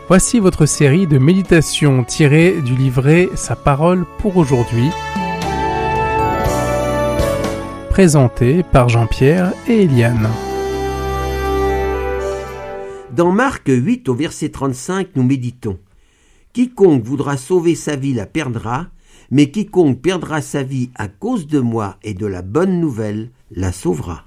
Voici votre série de méditations tirées du livret Sa parole pour aujourd'hui, présentée par Jean-Pierre et Eliane. Dans Marc 8 au verset 35, nous méditons. Quiconque voudra sauver sa vie la perdra, mais quiconque perdra sa vie à cause de moi et de la bonne nouvelle la sauvera.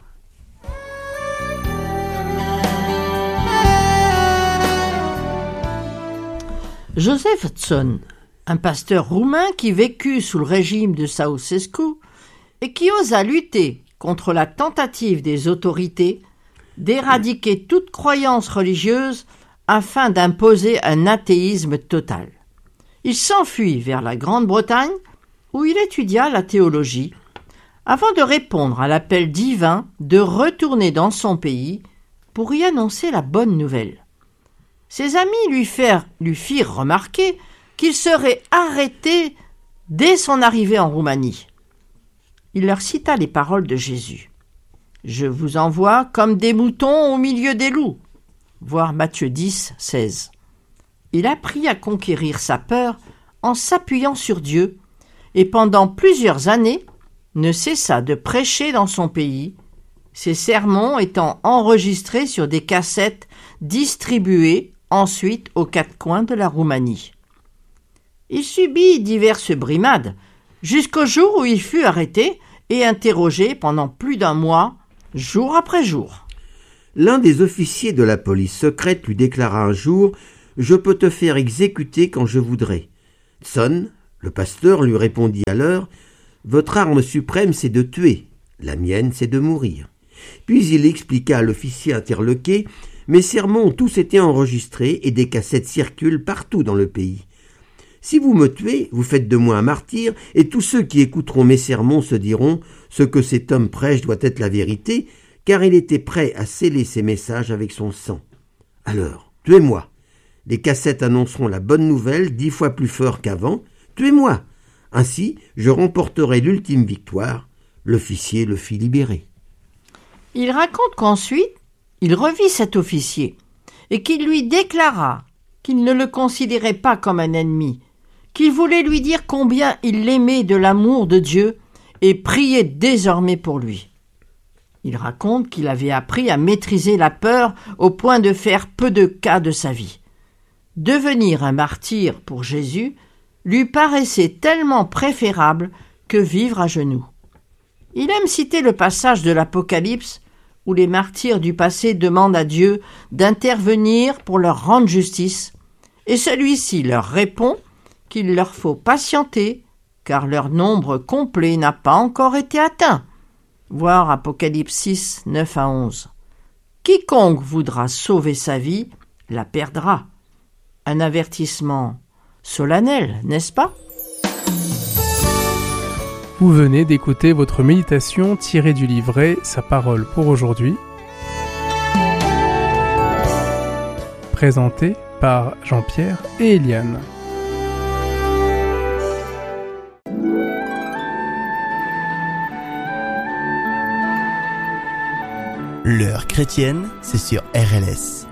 Joseph Tson, un pasteur roumain qui vécut sous le régime de Ceausescu et qui osa lutter contre la tentative des autorités d'éradiquer toute croyance religieuse afin d'imposer un athéisme total. Il s'enfuit vers la Grande-Bretagne où il étudia la théologie avant de répondre à l'appel divin de retourner dans son pays pour y annoncer la bonne nouvelle. Ses amis lui firent remarquer qu'il serait arrêté dès son arrivée en Roumanie. Il leur cita les paroles de Jésus. « Je vous envoie comme des moutons au milieu des loups » voir Matthieu 10, 16. Il apprit à conquérir sa peur en s'appuyant sur Dieu et pendant plusieurs années ne cessa de prêcher dans son pays, ses sermons étant enregistrés sur des cassettes distribuées ensuite aux quatre coins de la Roumanie. Il subit diverses brimades, jusqu'au jour où il fut arrêté et interrogé pendant plus d'un mois, jour après jour. L'un des officiers de la police secrète lui déclara un jour « Je peux te faire exécuter quand je voudrais ». Tson, le pasteur, lui répondit alors « Votre arme suprême, c'est de tuer, la mienne, c'est de mourir ». Puis il expliqua à l'officier interloqué « Mes sermons ont tous été enregistrés et des cassettes circulent partout dans le pays. Si vous me tuez, vous faites de moi un martyr, et tous ceux qui écouteront mes sermons se diront « Ce que cet homme prêche doit être la vérité », car il était prêt à sceller ses messages avec son sang. Alors, tuez-moi. Les cassettes annonceront la bonne nouvelle 10 fois plus fort qu'avant. Tuez-moi. Ainsi, je remporterai l'ultime victoire. L'officier le fit libérer. Il raconte qu'ensuite, il revit cet officier et qu'il lui déclara qu'il ne le considérait pas comme un ennemi, qu'il voulait lui dire combien il l'aimait de l'amour de Dieu et priait désormais pour lui. Il raconte qu'il avait appris à maîtriser la peur au point de faire peu de cas de sa vie. Devenir un martyr pour Jésus lui paraissait tellement préférable que vivre à genoux. Il aime citer le passage de l'Apocalypse où les martyrs du passé demandent à Dieu d'intervenir pour leur rendre justice, et celui-ci leur répond qu'il leur faut patienter, car leur nombre complet n'a pas encore été atteint. Voir Apocalypse 6, 9 à 11. Quiconque voudra sauver sa vie la perdra. Un avertissement solennel, n'est-ce pas ? Vous venez d'écouter votre méditation tirée du livret Sa parole pour aujourd'hui, présentée par Jean-Pierre et Eliane. L'heure chrétienne, c'est sur RLS.